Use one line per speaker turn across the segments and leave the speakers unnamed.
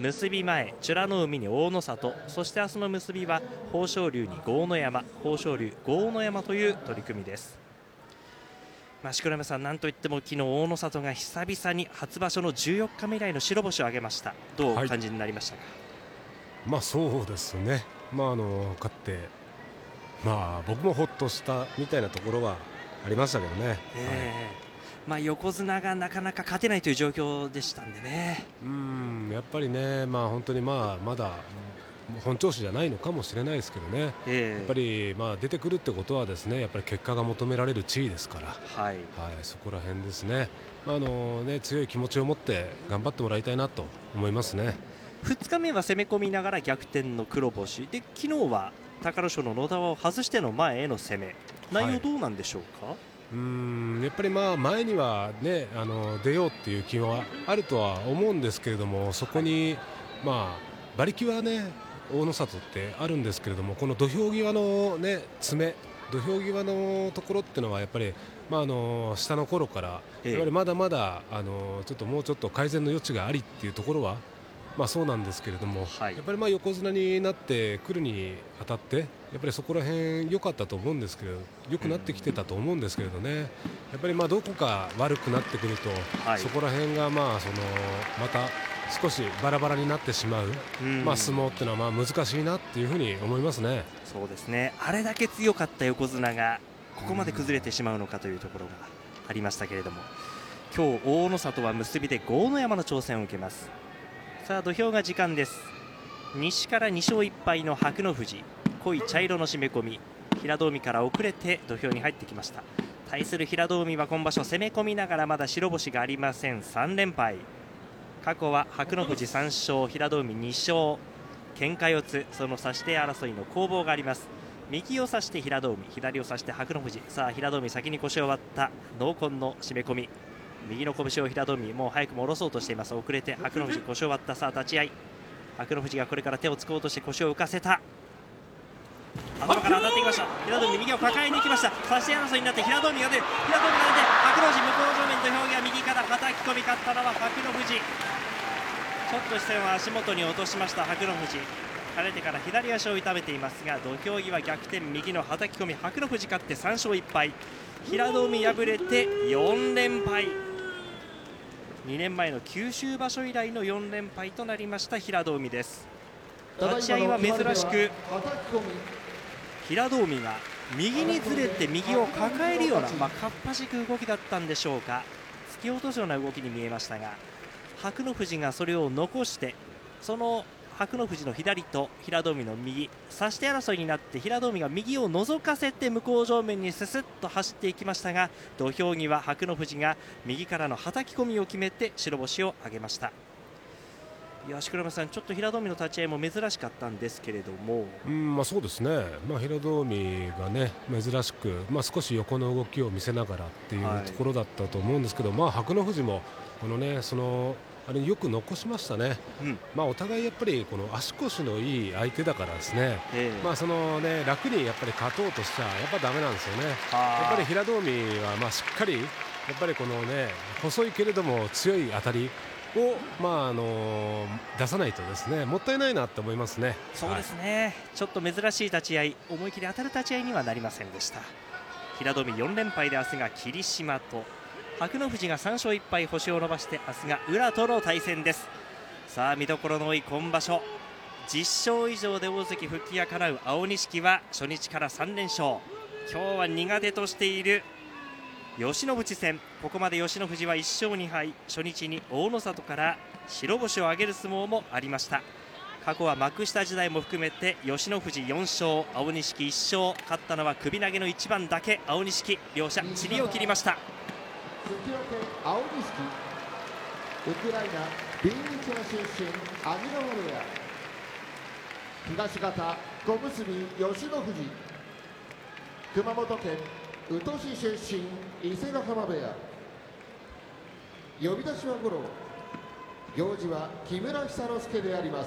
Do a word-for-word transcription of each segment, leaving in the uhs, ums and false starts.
結び前美ら海に大野里、そして明日の結びは豊昇龍に豪ノ山、豊昇龍豪ノ山という取り組みです。まあ、錣山さん、なんといっても昨日大野里が久々に初場所のじゅうよっかめ以来の白星を挙げました。どうお感じになりましたか？はい、
まあそうですね、まあ、あの勝って、まあ、僕もほっとしたみたいなところはありましたけどね。えー
はい、まあ、横綱がなかなか勝てないという状況でしたんでね。
うんやっぱりね、まあ、本当にまあまだ本調子じゃないのかもしれないですけどね、えー、やっぱりまあ出てくるってことはですね、やっぱり結果が求められる地位ですから、はいはい、そこら辺ですね、まああのね、強い気持ちを持って頑張ってもらいたいなと思いますね。
ふつかめは攻め込みながら逆転の黒星で、昨日は隆の勝の野田を外しての前への攻め、内容どうなんでしょうか？はい、
うーんやっぱりまあ前には、ね、あの出ようっていう気はあるとは思うんですけれども、そこに、まあ、馬力はね大野里ってあるんですけれども、この土俵際の、ね、詰め土俵際のところっていうのはやっぱり、まあ、あの下の頃からやっぱりまだまだあのちょっともうちょっと改善の余地がありっていうところは、まあ、そうなんですけれども、はい、やっぱりまあ横綱になってくるにあたってやっぱりそこら辺良かったと思うんですけど、良くなってきてたと思うんですけれどね、やっぱりまあどこか悪くなってくると、はい、そこら辺がまあそのまた少しバラバラになってしまう、まあ、相撲っていうのはまあ難しいなっていうふうに思いますね。
そうですね、あれだけ強かった横綱がここまで崩れてしまうのかというところがありましたけれども、今日大野里は結びで豪ノ山の挑戦を受けます。さあ土俵が時間です。西からに勝いっ敗の伯乃富士、濃い茶色の締め込み、平戸海から遅れて土俵に入ってきました。対する平戸海は今場所攻め込みながらまだ白星がありません。さん連敗、過去は伯乃富士さん勝、平戸海に勝、喧嘩四つ、その差し手争いの攻防があります。右を差して平戸海、左を差して伯乃富士。さあ平戸海先に腰を割った濃紺の締め込み、右の拳を平戸海もう早くも下ろそうとしています。遅れて伯乃富士腰を割った。さあ立ち合い、伯乃富士がこれから手をつこうとして腰を浮かせた。頭から当たってきました。平戸海右を抱えに行きました。差し手争いになって平戸海が出る、平戸海が出て伯乃富士向こう正面土俵際右から叩き込み、勝ったのは伯乃富士。ちょっと視線は足元に落としました伯乃富士。晴れてから左足を痛めていますが、土俵際逆転右の叩き込み、伯乃富士勝ってさん勝いっ敗、平戸海敗れてよん連敗、にねんまえの九州場所以来のよん連敗となりました平戸海です。立ち合いは珍しく平戸海が右にずれて右を抱えるような、まあ、かっぱじく動きだったんでしょうか、突き落とすような動きに見えましたが、伯乃富士がそれを残して、その伯乃富士の左と平戸海の右、差し手争いになって平戸海が右を覗かせて向こう正面にすすっと走っていきましたが、土俵際伯乃富士が右からのはたき込みを決めて白星を挙げました。いや錣山さん、ちょっと平戸海の立ち合いも珍しかったんですけれども、
うんまあそうですね、まあ、平戸海がね珍しく、まあ、少し横の動きを見せながらっていうところだったと思うんですけど、はい、まあ、伯乃富士もこのねそのあれよく残しましたね、うんまあ、お互いやっぱりこの足腰のいい相手だからですね、えーまあそのね、楽にやっぱり勝とうとしちゃやっぱダメなんですよね。やっぱり平戸海はまあしっかりやっぱりこのね細いけれども強い当たりを、まああの出さないとですねもったいないなと思いますね。
そうですね、はい、ちょっと珍しい立ち合い、思い切り当たる立ち合いにはなりませんでした。平戸海よん連敗で明日が霧島と、伯乃富士がさん勝いっ敗星を伸ばして明日が宇良との対戦です。さあ見どころの多い今場所、じゅっ勝以上で大関復帰が叶う青錦は初日からさん連勝、今日は苦手としている吉野淵戦、ここまで吉野富士はいっ勝に敗、初日に大野里から白星を挙げる相撲もありました。過去は幕下時代も含めて吉野富士よん勝、青錦いっ勝、勝ったのは首投げの一番だけ青錦、両者塵を切りました。
青錦、ウクライナビンニチャ出身、安治川部屋、東方小結吉野富士、熊本県宇土市出身伊勢ヶ濱部屋、呼び出しは五郎、行司は木村久之助であります。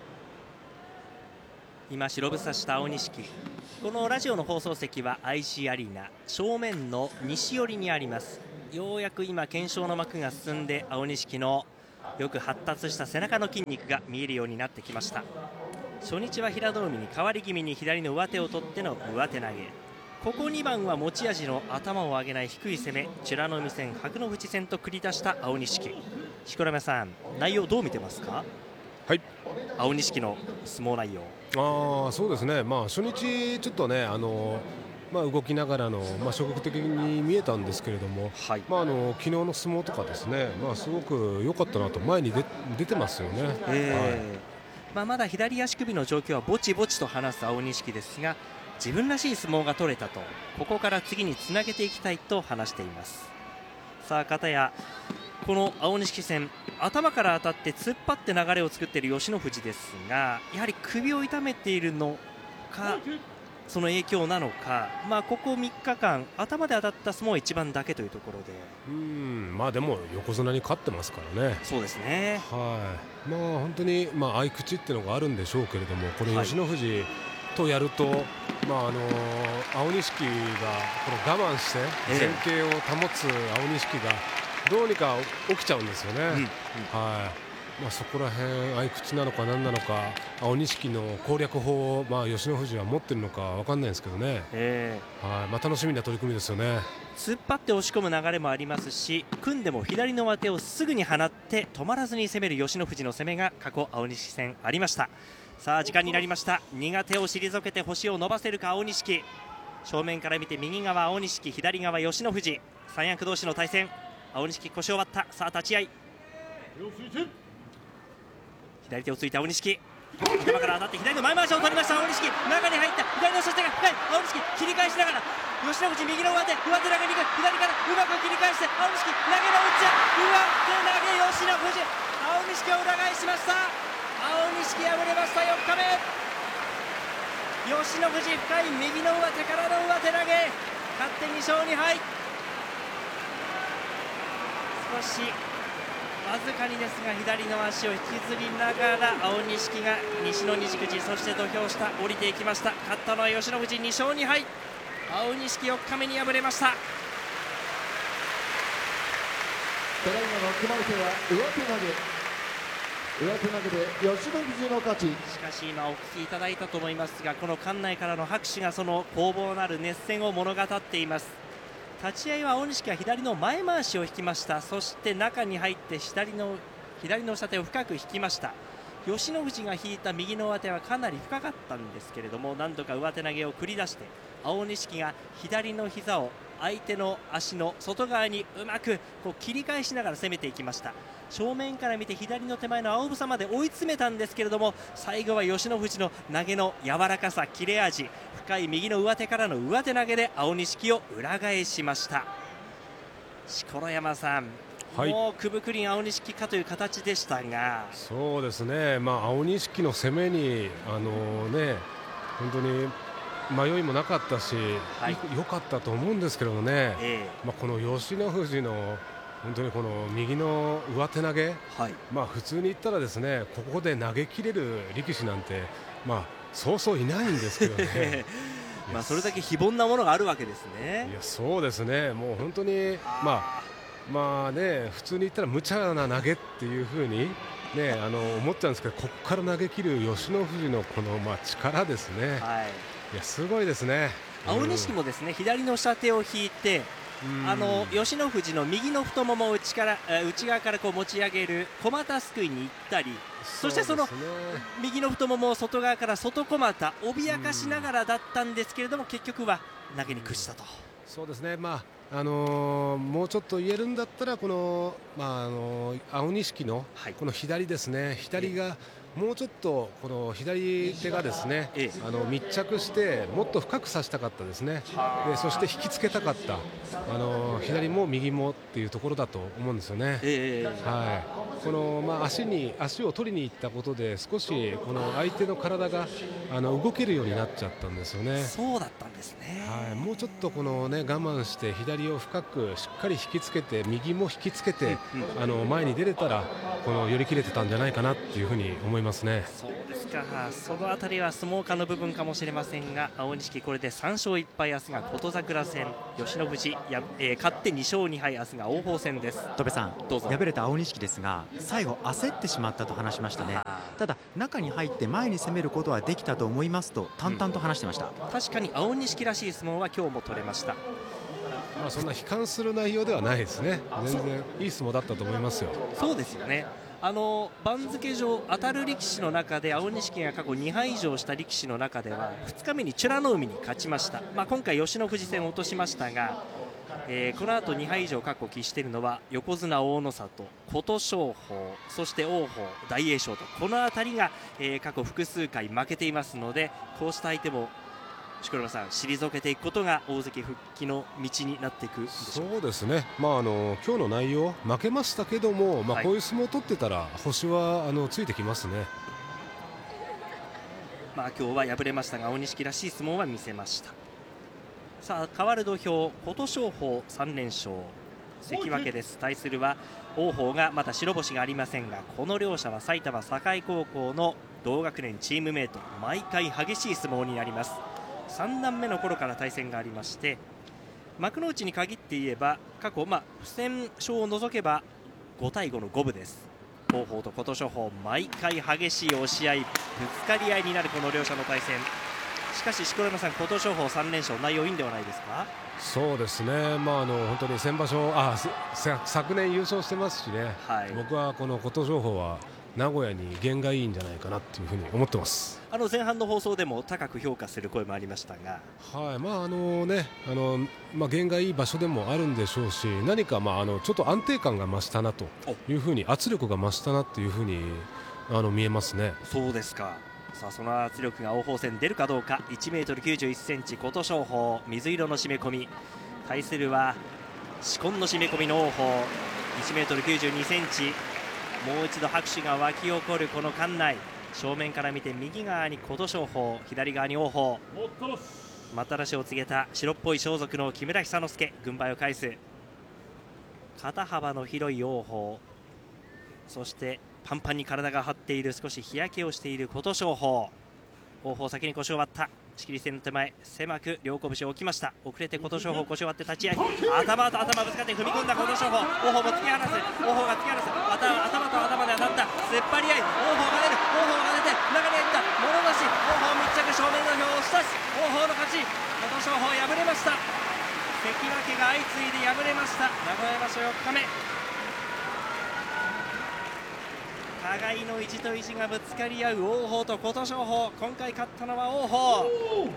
今白房した青錦、このラジオの放送席は アイシー アリーナ正面の西寄りにあります。ようやく今検証の幕が進んで青錦のよく発達した背中の筋肉が見えるようになってきました。初日は平戸海に変わり気味に左の上手を取っての上手投げ、ここにばんは持ち味の頭を上げない低い攻め、美ノ海戦、白の淵戦と繰り出した青錦。錣山さん、内容どう見てますか？
はい、
青錦の相撲内容。
あそうですね、まあ、初日ちょっとねあの、まあ、動きながらの、まあ、消極的に見えたんですけれども、
はい、
まあ、あの昨日の相撲とかですね、まあ、すごく良かったなと、前に出出てますよね。
えー
はい、
まあ、まだ左足首の状況はぼちぼちと話す青錦ですが、自分らしい相撲が取れたと、ここから次につなげていきたいと話しています。さあ片やこの青錦戦、頭から当たって突っ張って流れを作っている吉野富士ですが、やはり首を痛めているのか、その影響なのか、まあ、ここみっかかん頭で当たった相撲は一番だけというところで、
うん、まあ、でも横綱に勝ってますからね。
そうですね、
はい、まあ、本当に、まあ、合い口っていうのがあるんでしょうけれども、これ吉野富士とやると、はい、まああの青錦がこの我慢して前傾を保つ青錦がどうにか起きちゃうんですよね。うんうん、はい、まあ、そこら辺合い口なのか何なのか、青錦の攻略法を、まあ、吉野富士は持っているのか分かんないんですけどね。えーはい、まあ、楽しみな取り組みですよね。
突っ張って押し込む流れもありますし、組んでも左の上手をすぐに放って止まらずに攻める吉野富士の攻めが過去青錦戦ありました。さあ時間になりました。苦手を退けて星を伸ばせるか青錦。正面から見て右側青錦、左側吉野富士、三役同士の対戦。青錦腰を割った。さあ立ち合い、左手をついた青錦、頭から当たって左の前回しを取りました。青錦中に入った、左の差し手が深い。青錦切り返しながら吉野富士右の上手、上手投げに行く、左からうまく切り返して青錦投げの打ち合い、上手投げ吉野富士、青錦を裏返しました。青錦敗れました。よっかめ、吉野富士深い右の上手からの上手投げ、勝ってにしょうにはい。少しわずかにですが左の足を引きずりながら青錦が西の虹口、そして土俵下降りていきました。勝ったのは吉野富士にしょうにはい。青錦よっかめに敗れました。
ただいまの決まり手は上手投げ、上手投げで吉野富士の勝ち。
しかし今お聞きいただいたと思いますが、この館内からの拍手がその攻防なる熱戦を物語っています。立ち合いは青錦は左の前回しを引きました。そして中に入って左の左の下手を深く引きました。吉野富士が引いた右の上手はかなり深かったんですけれども、何度か上手投げを繰り出して青錦が左の膝を相手の足の外側にうまくこう切り返しながら攻めていきました。正面から見て左の手前の青房まで追い詰めたんですけれども、最後は吉野富士の投げの柔らかさ、切れ味、深い右の上手からの上手投げで青錦を裏返しました。錣山さん、はい、もうくぶくりん青錦かという形でしたが、
そうですね、まあ、青錦の攻めにあのー、ね本当に迷いもなかったし、はい、良かったと思うんですけどね、えーまあ、この吉野富士の本当にこの右の上手投げ、はい、まあ普通に言ったらですね、ここで投げ切れる力士なんてまあそうそういないんですけどね
まあそれだけ非凡なものがあるわけですね。
いやそうですね、もう本当にまあまあね、普通に言ったら無茶な投げっていうふうにねあの思っちゃうんですけど、ここから投げ切る吉野富士のこのまあ力ですね、はい、いやすごいですね。
青錦もですね、左の下手を引いて、あの吉野富士の右の太ももを内から内側からこう持ち上げる小股すくいに行ったり、そしてその右の太ももを外側から外小股脅かしながらだったんですけれども、結局は投げに屈したと。
そうですね、まああのー、もうちょっと言えるんだったらこの、まああのー、青錦のこの左ですね、左がもうちょっとこの左手がですね、ええ、あの密着してもっと深く差したかったですね。でそして引きつけたかった、あの左も右もっていうところだと思うんですよね。ええ、はい、この、まあ、足に足を取りに行ったことで少しこの相手の体があの動けるようになっちゃったんですよね。
そうだったんですね。
はい、もうちょっとこの、ね、我慢して左を深くしっかり引きつけて右も引きつけて、うんうん、あの前に出れたらこの寄り切れてたんじゃないかなっていうふうに思いますね。
そうですですか。そのあたりは相撲家の部分かもしれませんが、青錦これでさん勝いっ敗、明日が琴櫻戦、吉野富士や、えー、勝ってに勝に敗、明日が王鵬戦です。
戸部さん、
どうぞ。
敗れた青錦ですが最後焦ってしまったと話しましたね。ただ中に入って前に攻めることはできたと思いますと淡々と話してました、
うん、確かに青錦らしい相撲は今日も取れました。
まあ、そんな悲観する内容ではないですね。全然いい相撲だったと思いますよ。
そうですよね。あの番付上当たる力士の中で青錦が過去に敗以上した力士の中ではふつかめに美ノ海に勝ちました。まあ、今回吉野富士戦を落としましたが、えー、この後に敗以上過去喫しているのは横綱大野里、琴勝峰、そして王鵬、大栄翔とこの辺りが、えー、過去複数回負けていますので、こうした相手も錣山さん退けていくことが大関復帰の道になっていくでしょうか。
そうですね、まあ、あの今日の内容負けましたけども、まあ、こういう相撲を取ってたら星はあのついてきますね。
まあ、今日は敗れましたが青錦らしい相撲は見せました。さあ変わる土俵、琴勝峰さん連勝、関脇です。対するは王鵬がまだ白星がありませんが、この両者は埼玉栄高校の同学年チームメート、毎回激しい相撲になります。さん段目の頃から対戦がありまして、幕内に限って言えば過去、まあ、不戦勝を除けばご対ごの五分です。王鵬と琴勝峰、毎回激しい押し合い、ぶつかり合いになるこの両者の対戦。しかし錣山さん、琴勝峰さん連勝、内容いいんではないですか。
そうですね、まあ、あの本当に先場所あ昨年優勝してますしね、はい、僕はこの琴勝峰は名古屋に験がいいんじゃないかなというふうに思ってます。
あの前半の放送でも高く評価する声もありましたが、
はい、まああのね、あのまあ験がいい場所でもあるんでしょうし、何かまああのちょっと安定感が増したなというふうに、圧力が増したなというふうにあの見えますね。
そうですか。さあその圧力が王鵬戦出るかどうか。いちメートルきゅうじゅういっセンチ琴勝峰、水色の締め込み、対するは紫紺の締め込みの王鵬、いちメートルきゅうじゅうにセンチ。もう一度拍手が沸き起こるこの館内、正面から見て右側に琴勝峰、左側に王鵬、待ったなしを告げた白っぽい装束の木村寿之介、軍配を返す。肩幅の広い王鵬、そしてパンパンに体が張っている、少し日焼けをしている琴勝峰。王鵬先に腰を割った。仕切り線の手前、狭く両拳を置きました。遅れて琴勝峰、腰を割って立ち合い、頭と頭ぶつかって踏み込んだ琴勝峰。王鵬も突き放す、王鵬が突き放す、また頭と頭で当たった、突っ張り合い、王鵬が出る、王鵬が出て中に入った、もろ出し、王鵬密着、正面の表を押し出す、王鵬の勝ち。琴勝峰敗れました。関脇が相次いで敗れました。名古屋場所よっかめ、互いの意地と意地がぶつかり合う王鵬と琴勝峰。今回勝ったのは王鵬。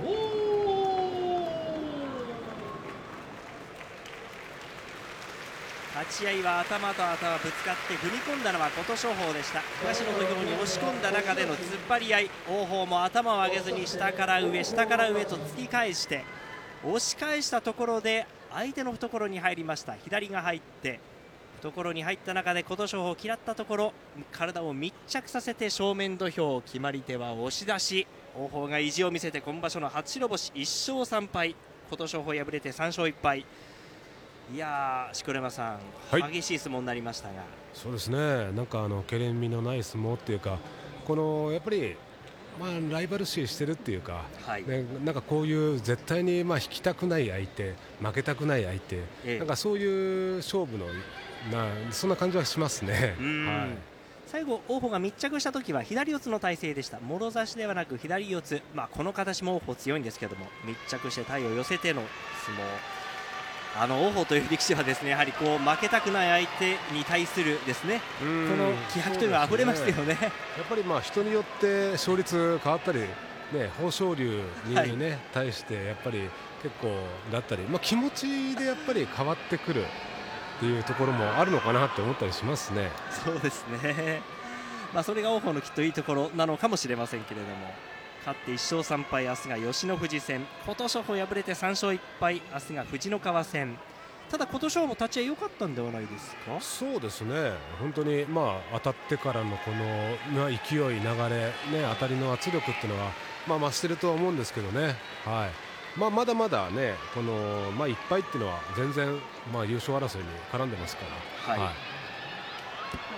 立ち合いは頭と頭ぶつかって踏み込んだのは琴勝峰でした。東の土俵に押し込んだ中での突っ張り合い、王鵬も頭を上げずに下から上下から上と突き返して押し返したところで相手の懐に入りました。左が入って懐に入った中で琴勝峰を嫌ったところ、体を密着させて正面土俵、決まり手は押し出し。王鵬が意地を見せて今場所の初白星、いっ勝さん敗。琴勝峰敗れてさん勝いっ敗。いやー、錣山さん、はい、激しい相撲になりましたが。
そうですね、なんかあのけれんみのない相撲っていうか、このやっぱりまあ、ライバル視してるっていうか、はい、ね、なんかこういう絶対にまあ引きたくない相手、負けたくない相手、ええ、なんかそういう勝負のな、そんな感じはしますね。はい、
最後王鵬が密着した時は左四つの体勢でした。もろ差しではなく左四つ、まあ、この形も王鵬強いんですけども、密着して体を寄せての相撲。あの王鵬という力士はですね、やはりこう負けたくない相手に対するですね、この気迫というのは溢れますよね。や
っぱりまあ人によって勝率変わったり、ね、豊昇龍に、ね、はい、対してやっぱり結構だったり、まあ、気持ちでやっぱり変わってくるっていうところもあるのかなって思ったりしますね。
そうですね、まあ、それが王鵬のきっといいところなのかもしれませんけれども、勝っていっ勝さん敗、明日が吉野富士戦、琴勝峰敗れてさん勝いっ敗、明日が藤の川戦。ただ琴勝峰も立ち合い良かったんではないですか。
そうですね、本当にまあ当たってからのこの勢い、流れ、ね、当たりの圧力っていうのはまあ増してるとは思うんですけどね。はい、まあ、まだまだね、このまあいっ敗っていうのは全然まあ優勝争いに絡んでますから。はい、はい、
まあ、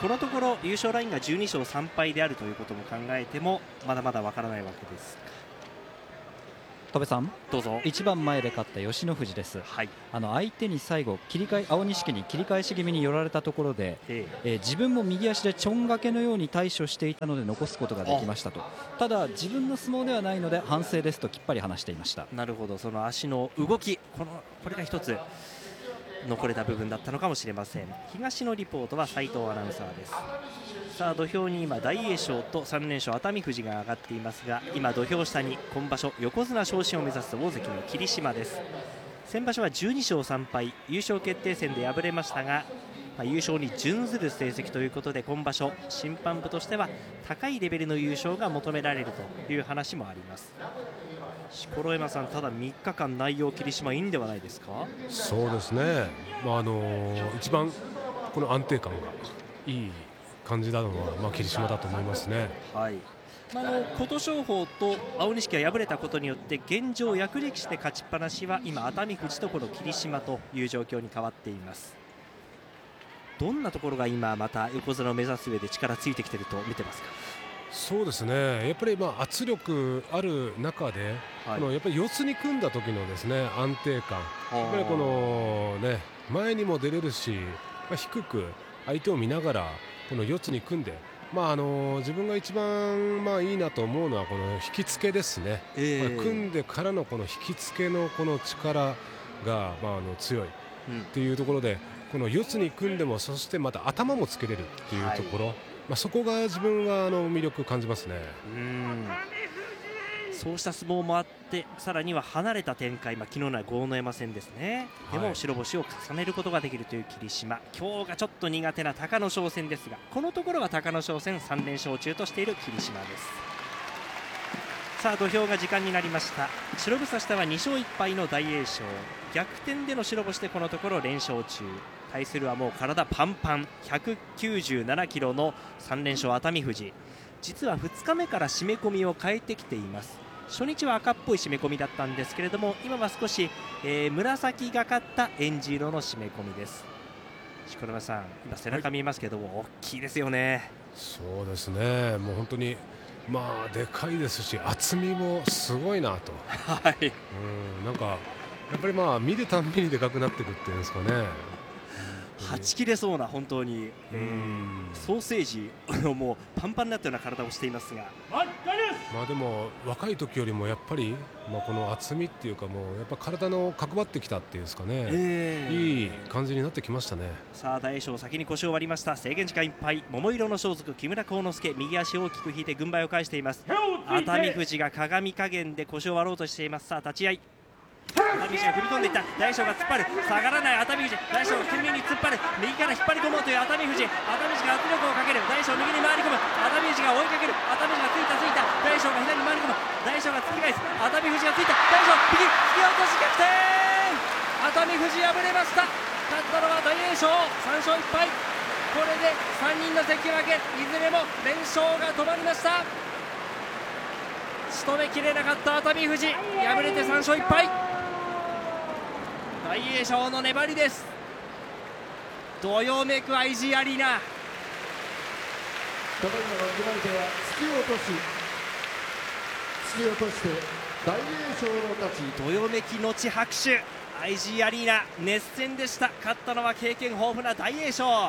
このところ優勝ラインがじゅうにしょうさんぱいであるということも考えてもまだまだわからないわけです。
戸部さん、
どうぞ。
一番前で勝った吉野富士です、
はい、
あの相手に最後切り替え青錦に切り返し気味に寄られたところで、
え
えー自分も右足でちょんがけのように対処していたので残すことができましたと。ただ自分の相撲ではないので反省ですときっぱり話していました。
えなるほど、その足の動き、このこれが一つ残れた部分だったのかもしれません。東のリポートは斉藤アナウンサーです。さあ土俵に今大栄翔とさんれんしょう熱海富士が上がっていますが、今土俵下に今場所横綱昇進を目指す大関の霧島です。先場所はじゅうにしょうさんぱい、優勝決定戦で敗れましたが、まあ、優勝に準ずる成績ということで今場所審判部としては高いレベルの優勝が求められるという話もあります。錣山さん、ただみっかかん内容霧島いいんではないですか。
そうですね、まああの一番この安定感がいい感じなのは、まあ、霧島だと思いますね。
はい、まあ、あの琴勝峰と青錦が敗れたことによって現状役力士で勝ちっぱなしは今熱海富士とこの霧島という状況に変わっています。どんなところが今また横綱を目指す上で力ついてきていると見てますか。
そうですね、やっぱりまあ圧力ある中で、
はい、
このやっぱり四つに組んだ時のですね安定感、やっぱりこのね前にも出れるし、まあ、低く相手を見ながらこの四つに組んで、まああの自分が一番まあいいなと思うのはこの引き付けですね、
えー、
組んでからのこの引き付けのこの力がまああの強いっていうところで、この四つに組んでもそしてまた頭もつけれるっていうところ、はい、まあそこが自分はあの魅力を感じますね。
うん、そうした相撲もあってさらには離れた展開、まあ、昨日のは豪ノ山戦ですね、でも白星を重ねることができるという霧島、今日がちょっと苦手な隆の勝戦ですが、このところは隆の勝戦さんれんしょう中としている霧島です。さあ土俵が時間になりました。白房下はにしょういっぱいの大栄翔、逆転での白星でこのところ連勝中、対するはもう体パンパンひゃくきゅうじゅうななキロのさんれんしょう熱海富士、実はふつかめから締め込みを変えてきています。初日は赤っぽい締め込みだったんですけれども、今は少し、えー、紫がかったえんじ色の締め込みです。錣山さん、今背中見えますけども、はい、大きいですよね。
そうですね、もう本当にまあでかいですし厚みもすごいなと、
はい、
うんなんかやっぱりまあ見るたんびにでかくなっていくっていうんですかね。
はち切れそうな本当に、えー、ソーセージもうパンパンになったような体をしていますが、
まあでも若い時よりもやっぱり、まあ、この厚みっていうかもうやっぱ体の角張ってきたっていうんですかね、えー、いい感じになってきましたね。
さあ大栄翔先に腰を割りました。制限時間いっぱい、桃色の装束木村晃之助、右足を大きく引いて軍配を返しています。熱海富士が鏡加減で腰を割ろうとしています。さあ立ち合い、熱海富士が踏み込んでいった。大栄翔が突っ張る、下がらない熱海富士、大栄翔が懸命に突っ張る、右から引っ張り込もうという熱海富士、熱海富士が圧力をかける、大栄翔右に回り込む、熱海富士が追いかける、熱海富士がついたついた、大栄翔が左に回り込む、大栄翔が突き返す、熱海富士がついた、大栄翔右突き落とし逆転、熱海富士敗れました。勝ったのは大栄翔さんしょういっぱい、これでさんにんの関脇いずれも連勝が止まりました。仕留めきれなかった熱海富士、敗れてさんしょういっぱい、大栄翔の粘りです。どよめく アイジー アリーナ。
ただいまの決まり手は突き落とし、突き落として大栄翔の勝ち。
どよめきのち拍手、 アイジー アリーナ熱戦でした。勝ったのは経験豊富な大栄翔。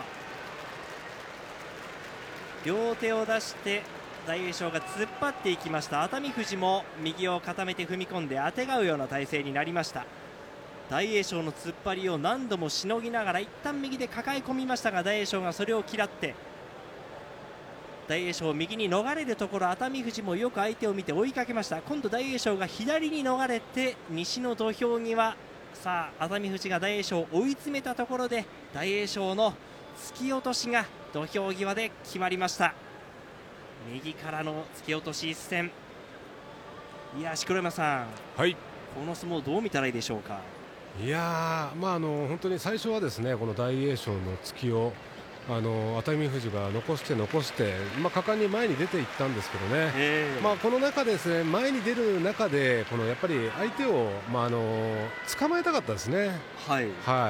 両手を出して大栄翔が突っ張っていきました。熱海富士も右を固めて踏み込んであてがうような体勢になりました。大栄翔の突っ張りを何度もしのぎながら一旦右で抱え込みましたが、大栄翔がそれを嫌って大栄翔を右に逃れるところ、熱海富士もよく相手を見て追いかけました。今度大栄翔が左に逃れて西の土俵際、さあ熱海富士が大栄翔を追い詰めたところで大栄翔の突き落としが土俵際で決まりました。右からの突き落とし一戦、いや錣山さん、
はい、
この相撲どう見たらいいでしょうか。
いやー、まあ、あの本当に最初はですねこの大栄翔の突きをあの熱海富士が残して残して、まあ、果敢に前に出ていったんですけどね、えーまあ、この中でですね前に出る中でこのやっぱり相手を、まあ、あの捕まえたかったですね。
はい、
はい、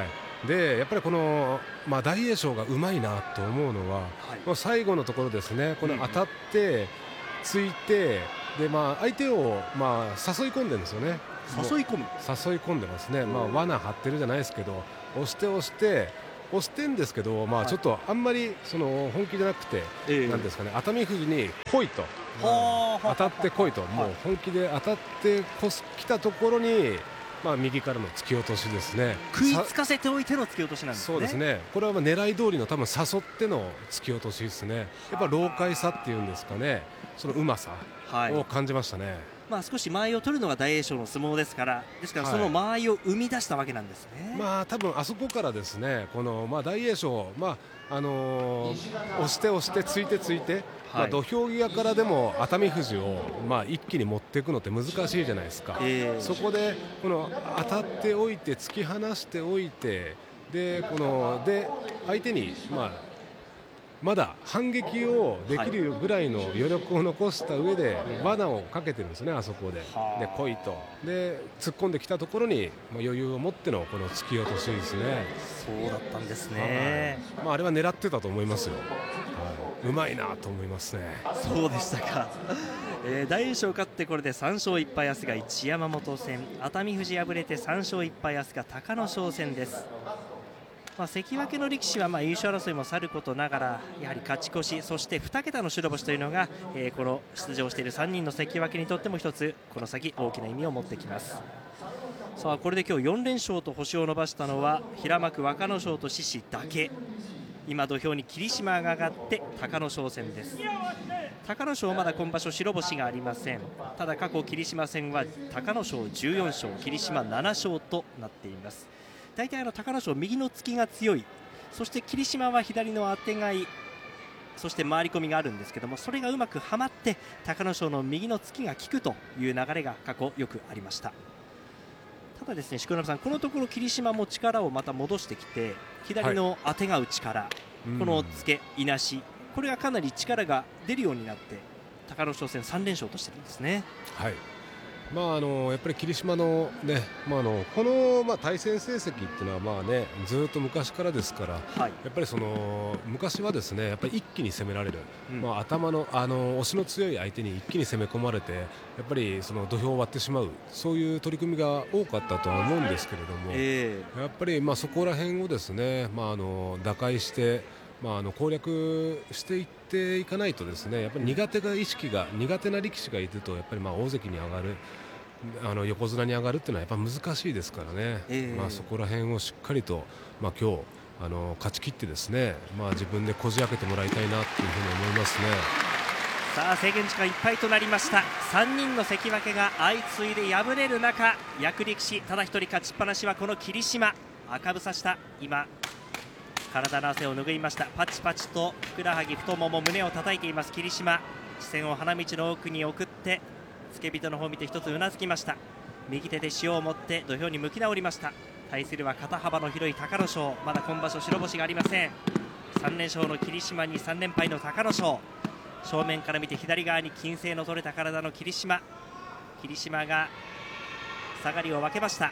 でやっぱりこの、まあ、大栄翔がうまいなと思うのは、もう最後のところですね、この当たってついてで、まあ、相手を、まあ、誘い込んでるんですよね。
誘い込む
誘い込んでますね、まあ、罠張ってるじゃないですけど、押して押して押してんですけど、まあ、ちょっとあんまりその本気じゃなくて、
ええ
なんですかね、熱海富士に来いと、
はあ
当たってこいと、もう本気で当たってこす来たところに、まあ、右からの突き落としですね。
食いつかせておいての突き落としなんですね。
そうですね、これはまあ狙い通りの多分誘っての突き落としですね。やっぱ老快さっていうんですかね、そのうまさ
はい
を感じましたね。
まあ、少し間合いを取るのが大栄翔の相撲ですから、ですから
はい
その間合いを生み出したわけなんですね。
まあ多分あそこからですね、このまあ大栄翔、まああのー押して押してついてついて、まあ、土俵際からでも熱海富士をまあ一気に持っていくのって難しいじゃないですか。
えー
そこでこの当たっておいて突き放しておいて、でこので相手にまあまだ反撃をできるぐらいの余力を残した上で罠をかけてるんですね、あそこで。
はあ
で来いとで突っ込んできたところにまあ余裕を持ってのこの突き落としですね。
そうだったんですね。
まあ、あれは狙ってたと思いますよ。はい、うまいなと思いますね。
そうでしたか、えー、大栄翔勝ってこれでさん勝いっぱい、明日が一山本戦、熱海富士敗れてさん勝いっぱい、明日が隆の勝戦です。まあ、関脇の力士はまあ優勝争いもさることながら、やはり勝ち越し、そしてに桁の白星というのが、えー、この出場しているさんにんの関脇にとっても一つこの先大きな意味を持ってきます。さあこれで今日よん連勝と星を伸ばしたのは平幕若の勝と獅司だけ。今土俵に霧島が上がって隆の勝戦です。隆の勝まだ今場所白星がありません。ただ過去霧島戦は隆の勝じゅうよん勝、霧島なな勝となっています。大体あの隆の勝右の突きが強い、そして霧島は左のあてがい、そして回り込みがあるんですけども、それがうまくはまって隆の勝の右の突きが効くという流れが過去よくありました。ただですね、錣山さん、このところ霧島も力をまた戻してきて、左のあてがう力、はい、このつけいなし、これがかなり力が出るようになって隆の勝戦さん連勝としてるんですね。
はい、まあ、あのやっぱり霧島の、ね、まあ、あのこの、まあ、対戦成績っていうのは、まあね、ずっと昔からですから、はい、やっぱりその昔はですね、やっぱり一気に攻められる、うん、まあ、頭の、あの押しの強い相手に一気に攻め込まれて、やっぱりその土俵を割ってしまう、そういう取り組みが多かったとは思うんですけれども、えー、やっぱりまあそこら辺をですね、まあ、あの打開して、まあ、あの攻略していっていかないとですね、やっぱり苦手が意識が苦手な力士がいると、やっぱりまあ大関に上がる、あの横綱に上がるっていうのはやっぱ難しいですからね、えーまあ、そこら辺をしっかりと、まあ、今日あの勝ち切ってですね、まあ、自分でこじ開けてもらいたいなというふうに思いますね。
さあ制限時間いっぱいとなりました。さんにんの関脇が相次いで敗れる中、役力士ただ一人勝ちっぱなしはこの霧島。赤房下、今体の汗を拭いました。パチパチとふくらはぎ太もも胸を叩いています霧島。視線を花道の奥に送って付け人の方を見て一つうなずきました。右手で塩を持って土俵に向き直りました。対するは肩幅の広い隆の勝、まだ今場所白星がありません。さん連勝の霧島にさん連敗の隆の勝、正面から見て左側に金星の取れた体の霧島。霧島が下がりを分けました。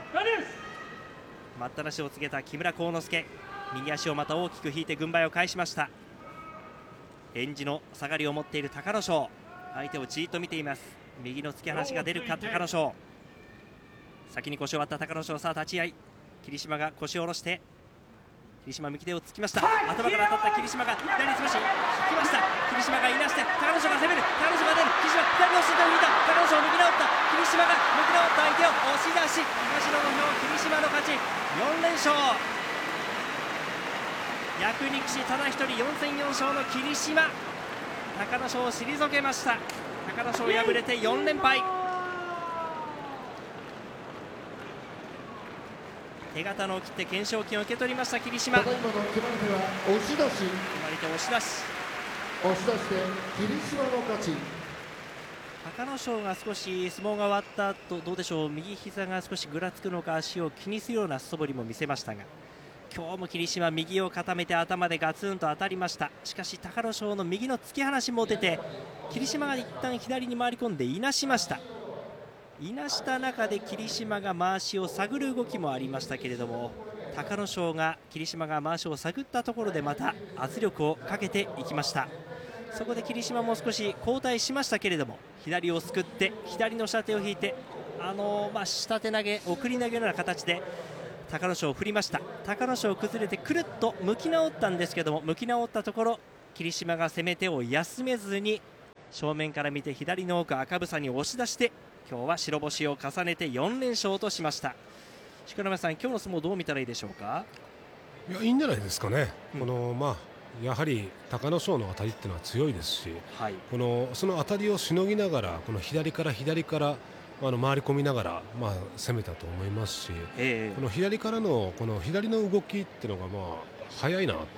待ったなしを告げた木村晃之助、右足をまた大きく引いて軍配を返しました。演じの下がりを持っている隆の勝、相手をじーっと見ています。右の突き放しが出るか隆の勝。先に腰を割った隆の勝、さあ立ち合い、霧島が腰を下ろして霧島右手をつきました。頭から当たった霧島が左に少し引きました。霧島がいなして隆の勝が攻める、隆の勝が出る、霧島左の下を引いた、隆の勝を右直った、霧島が右直った相手を押し出し、東の土俵霧島の勝ち、よん連勝。役力士ただ一人よん戦よん勝の霧島、隆の勝を退けました。隆の勝敗れてよん連敗。手形のを切って懸賞金を受け取りました霧島。
ただいまの決まり手は押し出し、
決まり手押し出し、
押し出して霧島の勝ち。
隆の勝が少し相撲が終わった後どうでしょう、右膝が少しぐらつくのか足を気にするような素振りも見せましたが、今日も霧島右を固めて頭でガツンと当たりました。しかし隆の勝の右の突き放しも出て、霧島が一旦左に回り込んでいなしました。いなした中で霧島がまわしを探る動きもありましたけれども、 隆の勝が霧島がまわしを探ったところでまた圧力をかけていきました。そこで霧島も少し後退しましたけれども、左をすくって左の下手を引いて、あのーまあ、下手投げ送り投げのような形で隆の勝を振りました。隆の勝崩れてくるっと向き直ったんですけども、向き直ったところ霧島が攻め手を休めずに正面から見て左の奥赤房に押し出して、今日は白星を重ねてよん連勝としました。錣山さん、今日の相撲どう見たらいいでしょうか。
いや、いいんじゃないですかね、
うん、
このまあやはり隆の勝の当たりっていうのは強いですし、
はい、
このその当たりをしのぎながらこの左から左からあの回り込みながら、まあ、攻めたと思いますし、
えー、
この左からのこの左の動きっていうのがまあ速いなと思って、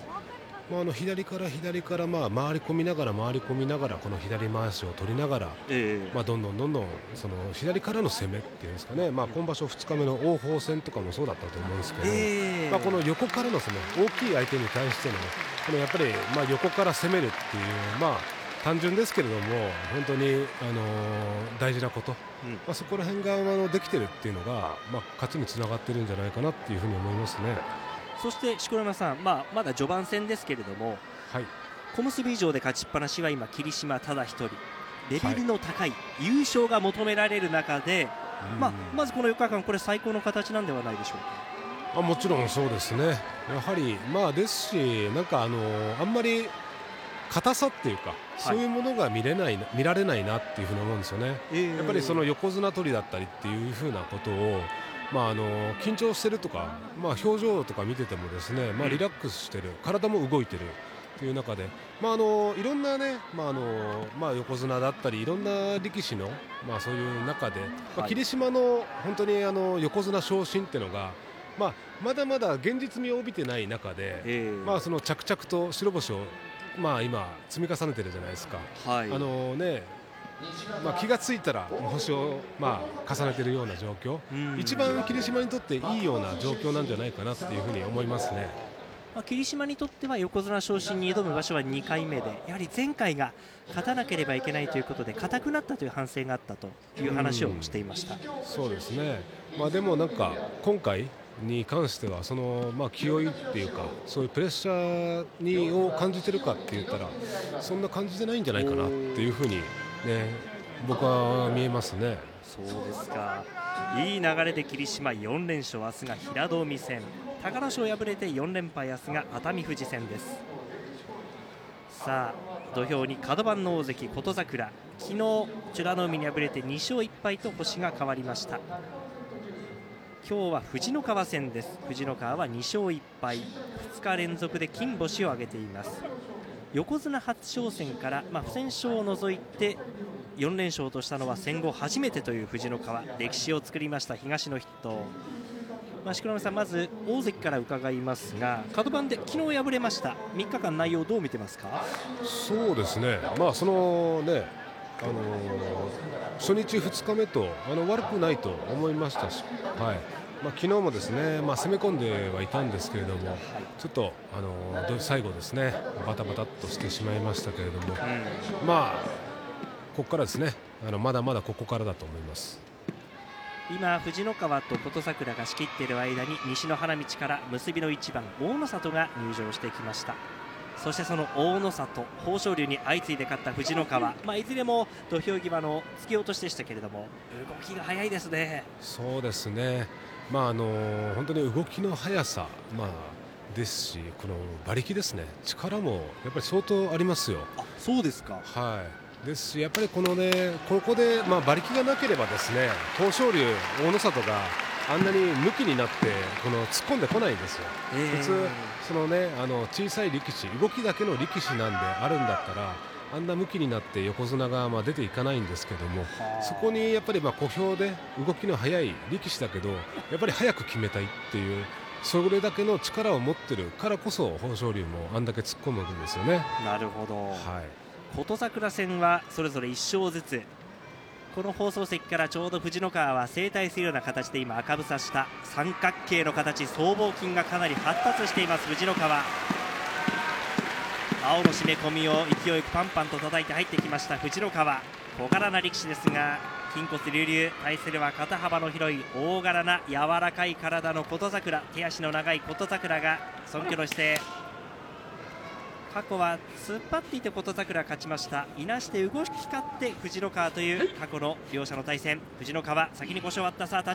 まあ、あの左から左からまあ回り込みながら回り込みながらこの左回しを取りながら、
えー
まあ、どんどんどんどんその左からの攻めっていうんですかね、まあ、今場所ふつかめの王鵬戦とかもそうだったと思うんですけど、
えー
まあ、この横からの攻め、大きい相手に対してのこのやっぱりまあ横から攻めるっていう、まあ単純ですけれども本当に、あのー大事なこと、
うん、
まあ、そこら辺があのできてるっていうのが、まあ、勝ちにつながってるんじゃないかなっていうふうに思いますね。
そして錣山さん、まあ、まだ序盤戦ですけれども、
はい、
小結以上で勝ちっぱなしは今霧島ただ一人、レベルの高い優勝が求められる中で、まあ、まずこのよっかかんこれ最高の形なんではないでしょうか。
あもちろんそうですね、やはり、まあ、ですしなんかあのあんまり硬さっていうか、そういうものが見れない見られないなっていうふうに思うんですよね、
えー、
やっぱりその横綱取りだったりっていうふうなことを、まあ、あの緊張してるとか、まあ、表情とか見ててもですね、まあ、リラックスしてる、体も動いてるという中で、まあ、あのいろんなね、まああのまあ、横綱だったりいろんな力士の、まあ、そういう中で、まあ、霧島の本当にあの横綱昇進っていうのが、まあ、まだまだ現実味を帯びてない中で、
えー
まあ、その着々と白星を、まあ、今積み重ねてるじゃないですか。
はい、
あのねまあ、気がついたら星を、まあ、重ねているような状況、一番霧島にとっていいような状況なんじゃないかなというふうに思いますね。
まあ、霧島にとっては横綱昇進に挑む場所はにかいめで、やはり前回が勝たなければいけないということで硬くなったという反省があったという話をしていました。
そうですね、まあ、でもなんか今回に関してはその、まあ、気負いっていうかそういうプレッシャーにを感じてるかって言ったらそんな感じてないんじゃないかなっていうふうに、ね、僕は見えますね。
そうですか。いい流れで霧島よん連勝、明日が平戸海戦、隆の勝敗れてよん連敗、明日が熱海富士戦です。さあ土俵にカド番の大関琴櫻、昨日美ノ海に敗れてに勝いっ敗と星が変わりました。今日は富士の川戦です。富士の川はに勝いっ敗、ふつか連続で金星を挙げています。横綱初挑戦から、まあ、不戦勝を除いてよん連勝としたのは戦後初めてという富士の川、歴史を作りました東の筆頭。まあ、錣山さん、まず大関から伺いますが、カド番で昨日敗れました。みっかかん内容どう見てますか。
そうですね、まあそのね、あのー、初日ふつかめとあの悪くないと思いましたし、はい、まあ、昨日もですね、まあ、攻め込んではいたんですけれども、ちょっと、あのー、最後ですねバタバタっとしてしまいましたけれども、うん、まあここからですね、あのまだまだここからだと思います。
今藤の川と琴櫻が仕切っている間に西の花道から結びの一番大野里が入場してきました。そしてその大野里、豊昇龍に相次いで勝った藤の川、まあ、いずれも土俵際の突き落としでしたけれども動きが早いですね。
そうですね、まああの本当に動きの速さ、まあ、ですしこの馬力ですね、力もやっぱり相当ありますよ。
あ、そうですか。
はい、ですしやっぱりこのねここで、まあ、馬力がなければですね豊昇龍、大野里があんなに向きになってこの突っ込んでこないんですよ、えー、普通その、ね、あの小さい力士、動きだけの力士なんであるんだったらあんな向きになって横綱がまあ出ていかないんですけども、そこにやっぱりまあ小兵で動きの速い力士だけどやっぱり早く決めたいっていう、それだけの力を持ってるからこそ豊昇龍もあんだけ突っ込むんですよね。
なるほど、
はい、
琴櫻戦はそれぞれいっ勝ずつ。この放送席からちょうど藤の川は正対するような形で今赤房した三角形の形、僧帽筋がかなり発達しています藤の川。青の締め込みを勢いよくパンパンと叩いて入ってきました藤の川、小柄な力士ですが筋骨隆々、対するは肩幅の広い大柄な柔らかい体の琴櫻、手足の長い琴櫻が尊敬の姿勢。過去は突っ張っていて琴櫻勝ちました。いなして動き勝って藤野川という過去の両者の対戦。藤野川先に腰を割った。さあ